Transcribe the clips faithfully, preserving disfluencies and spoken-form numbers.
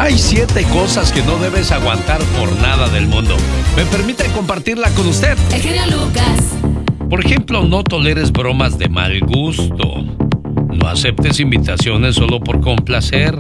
Hay siete cosas que no debes aguantar por nada del mundo. ¿Me permite compartirla con usted? El genio Lucas. Por ejemplo, no toleres bromas de mal gusto. No aceptes invitaciones solo por complacer.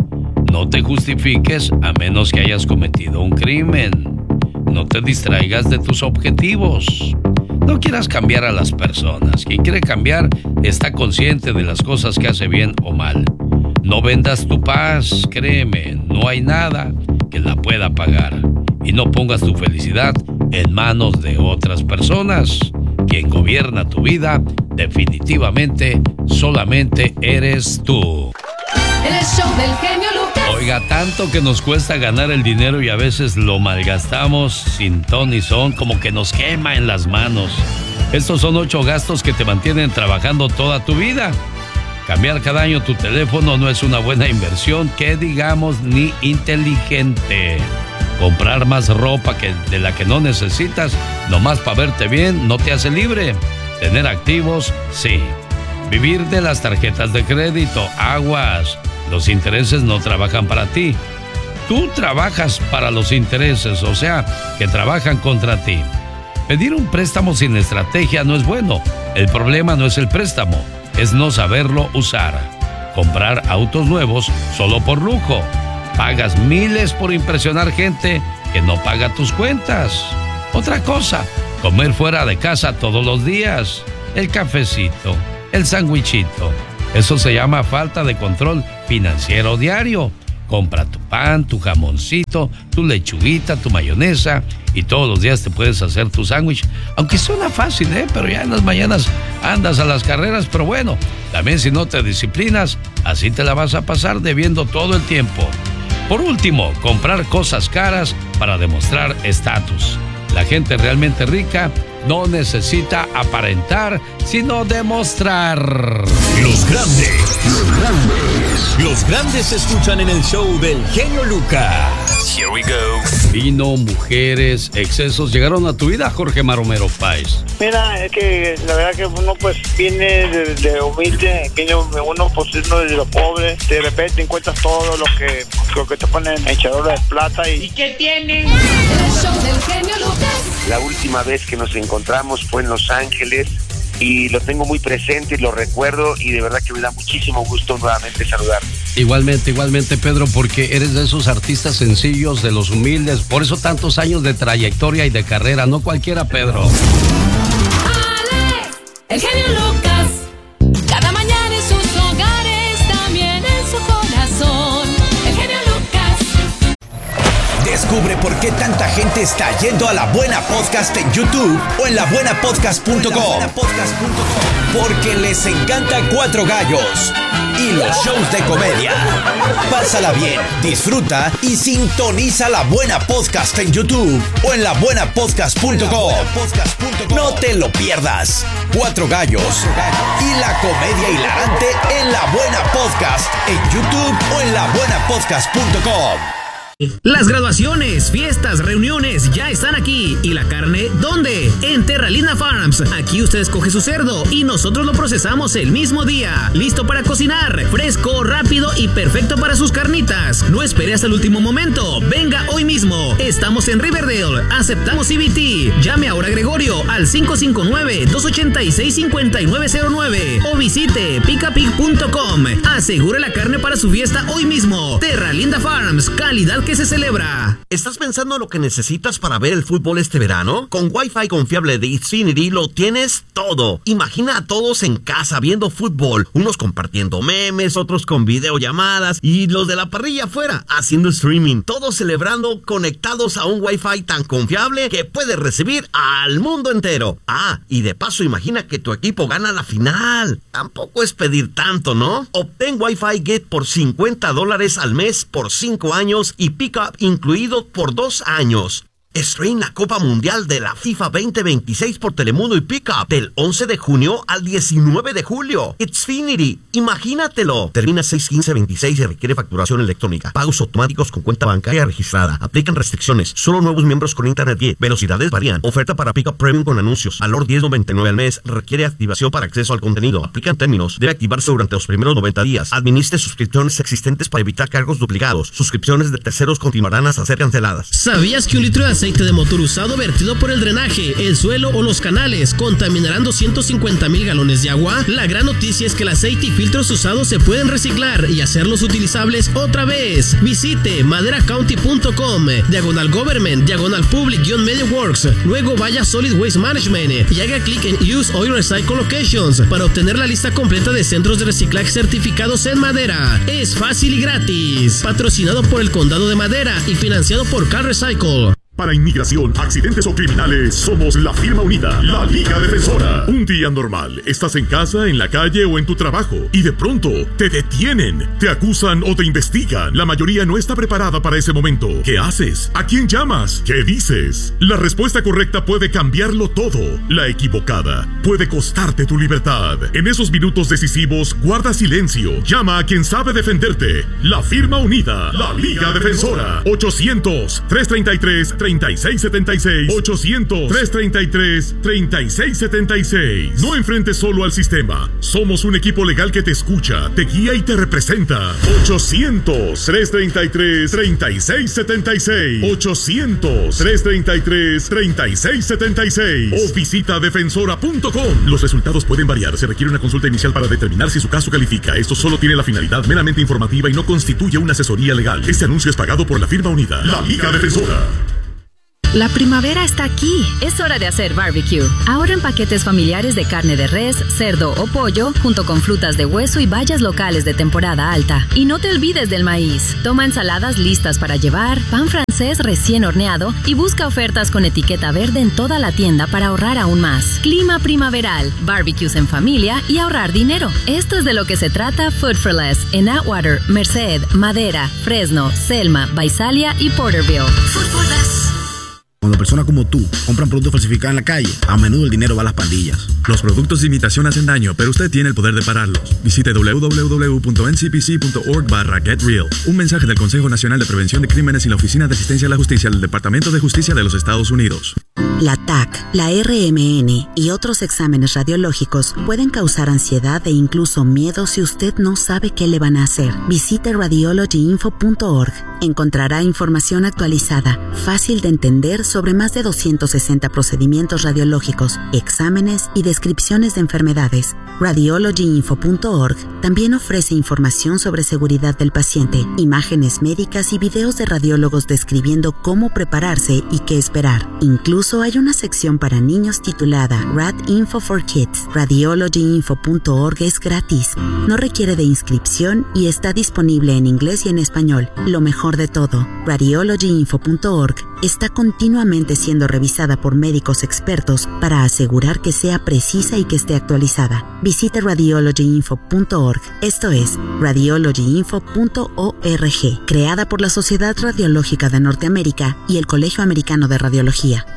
No te justifiques a menos que hayas cometido un crimen. No te distraigas de tus objetivos. No quieras cambiar a las personas. Quien quiere cambiar está consciente de las cosas que hace bien o mal. No vendas tu paz, créeme, no hay nada que la pueda pagar. Y no pongas tu felicidad en manos de otras personas. Quien gobierna tu vida, definitivamente, solamente eres tú. El show del genio Lucas. Oiga, tanto que nos cuesta ganar el dinero y a veces lo malgastamos sin ton ni son, como que nos quema en las manos. Estos son ocho gastos que te mantienen trabajando toda tu vida. Cambiar cada año tu teléfono no es una buena inversión, que digamos, ni inteligente. Comprar más ropa que de la que no necesitas, nomás para verte bien, no te hace libre. Tener activos, sí. Vivir de las tarjetas de crédito, aguas. Los intereses no trabajan para ti. Tú trabajas para los intereses, o sea, que trabajan contra ti. Pedir un préstamo sin estrategia no es bueno. El problema no es el préstamo, es no saberlo usar. Comprar autos nuevos solo por lujo. Pagas miles por impresionar gente que no paga tus cuentas. Otra cosa, comer fuera de casa todos los días. El cafecito, el sandwichito. Eso se llama falta de control financiero diario. Compra tu pan, tu jamoncito, tu lechuguita, tu mayonesa y todos los días te puedes hacer tu sándwich. Aunque suena fácil, ¿eh? Pero ya en las mañanas andas a las carreras. Pero bueno, también si no te disciplinas, así te la vas a pasar debiendo todo el tiempo. Por último, comprar cosas caras para demostrar estatus. La gente realmente rica no necesita aparentar, sino demostrar. Los grandes, los grandes, los grandes se escuchan en el show del genio Lucas. Here we go. Vino, mujeres, excesos llegaron a tu vida, Jorge Maromero Páez. Mira, es que la verdad que uno pues viene de, de humilde, viene uno pues uno de lo pobre, de repente encuentras todo lo que, lo que te ponen en echadora de plata y... ¿Y qué tienen? El show del genio Lucas. La última vez que nos encontramos fue en Los Ángeles y lo tengo muy presente y lo recuerdo y de verdad que me da muchísimo gusto nuevamente saludar. Igualmente, igualmente, Pedro, porque eres de esos artistas sencillos, de los humildes, por eso tantos años de trayectoria y de carrera, no cualquiera, Pedro. Alex, el genio Lucas, cada mañana en sus hogares, también en su corazón, el genio Lucas. Descubre por qué tanta gente está yendo a La Buena Podcast en YouTube o en la buena podcast punto com. Porque les encanta Cuatro Gallos y los shows de comedia. Pásala bien, disfruta y sintoniza La Buena Podcast en YouTube o en la buena podcast punto com. No te lo pierdas. Cuatro Gallos y la comedia hilarante en La Buena Podcast en YouTube o en la buena podcast punto com. Las graduaciones, fiestas, reuniones ya están aquí. ¿Y la carne dónde? En Terralina Farms. Aquí usted escoge su cerdo y nosotros lo procesamos el mismo día. Listo para cocinar, fresco, rápido y perfecto para sus carnitas. No espere hasta el último momento. Venga hoy mismo. Estamos en Riverdale. Aceptamos C B T. Llame ahora a Gregorio al cinco cinco nueve, dos ocho seis, cinco nueve cero nueve o visite picapig punto com. Asegure la carne para su fiesta hoy mismo. Terralinda Farms, calidad que se celebra. ¿Estás pensando en lo que necesitas para ver el fútbol este verano? Con Wi-Fi confiable de Xfinity lo tienes todo. Imagina a todos en casa viendo fútbol, unos compartiendo memes, otros con videollamadas y los de la parrilla afuera haciendo streaming, todos celebrando conectados a un Wi-Fi tan confiable que puedes recibir al mundo entero. Ah, y de paso imagina que tu equipo gana la final. Tampoco es pedir tanto, ¿no? Obtén Wi-Fi Get por cincuenta dólares al mes por cinco años y Pickup incluido por dos años. Estrena la Copa Mundial de la FIFA veinte veintiséis por Telemundo y Pickup del once de junio al diecinueve de julio. Xfinity, imagínatelo. Termina seis quince veintiséis y requiere facturación electrónica. Pagos automáticos con cuenta bancaria registrada. Aplican restricciones. Solo nuevos miembros con Internet Geek. Velocidades varían. Oferta para Pickup Premium con anuncios. Valor diez noventa y nueve al mes. Requiere activación para acceso al contenido. Aplican términos. Debe activarse durante los primeros noventa días. Administre suscripciones existentes para evitar cargos duplicados. Suscripciones de terceros continuarán hasta ser canceladas. ¿Sabías que un litro de aceite de motor usado vertido por el drenaje, el suelo o los canales contaminarán doscientos cincuenta mil galones de agua? La gran noticia es que el aceite y filtros usados se pueden reciclar y hacerlos utilizables otra vez. Visite madera county punto com, diagonal government, diagonal public-media works. Luego vaya a Solid Waste Management y haga clic en Use Oil Recycle Locations para obtener la lista completa de centros de reciclaje certificados en madera. Es fácil y gratis. Patrocinado por el Condado de Madera y financiado por Cal Recycle. Para inmigración, accidentes o criminales, somos la firma unida, la Liga Defensora. Un día normal, estás en casa, en la calle o en tu trabajo y de pronto te detienen, te acusan o te investigan. La mayoría no está preparada para ese momento. ¿Qué haces? ¿A quién llamas? ¿Qué dices? La respuesta correcta puede cambiarlo todo. La equivocada puede costarte tu libertad. En esos minutos decisivos, guarda silencio. Llama a quien sabe defenderte. La firma unida, la Liga Defensora. ochocientos, trescientos treinta y tres, treinta y seis setenta y seis. ochocientos, trescientos treinta y tres, treinta y seis setenta y seis. No enfrentes solo al sistema. Somos un equipo legal que te escucha, te guía y te representa. ochocientos, trescientos treinta y tres, treinta y seis setenta y seis. ochocientos, trescientos treinta y tres, treinta y seis setenta y seis. O visita defensora punto com. Los resultados pueden variar. Se requiere una consulta inicial para determinar si su caso califica. Esto solo tiene la finalidad meramente informativa y no constituye una asesoría legal. Este anuncio es pagado por la firma unida, la Liga Defensora. La primavera está aquí. Es hora de hacer barbecue. Ahora en paquetes familiares de carne de res, cerdo o pollo, junto con frutas de hueso y bayas locales de temporada alta. Y no te olvides del maíz. Toma ensaladas listas para llevar, pan francés recién horneado y busca ofertas con etiqueta verde en toda la tienda para ahorrar aún más. Clima primaveral, barbecues en familia y ahorrar dinero. Esto es de lo que se trata Food for Less en Atwater, Merced, Madera, Fresno, Selma, Visalia y Porterville. Food for Less. Cuando personas como tú compran productos falsificados en la calle, a menudo el dinero va a las pandillas. Los productos de imitación hacen daño, pero usted tiene el poder de pararlos. Visite doble u doble u doble u punto n c p c punto org barra get real. Un mensaje del Consejo Nacional de Prevención de Crímenes y la Oficina de Asistencia a la Justicia del Departamento de Justicia de los Estados Unidos. La T A C, la R M N y otros exámenes radiológicos pueden causar ansiedad e incluso miedo si usted no sabe qué le van a hacer. Visite radiology info punto org. Encontrará información actualizada, fácil de entender sobre más de doscientos sesenta procedimientos radiológicos, exámenes y descripciones de enfermedades. radiology info punto org también ofrece información sobre seguridad del paciente, imágenes médicas y videos de radiólogos describiendo cómo prepararse y qué esperar. Incluso hay una sección para niños titulada Rad Info for Kids. radiology info punto org es gratis, no requiere de inscripción y está disponible en inglés y en español. Lo mejor de todo, radiology info punto org está continuamente siendo revisada por médicos expertos para asegurar que sea precisa y que esté actualizada. Visite radiology info punto org. Esto es radiology info punto org, creada por la Sociedad Radiológica de Norteamérica y el Colegio Americano de Radiología.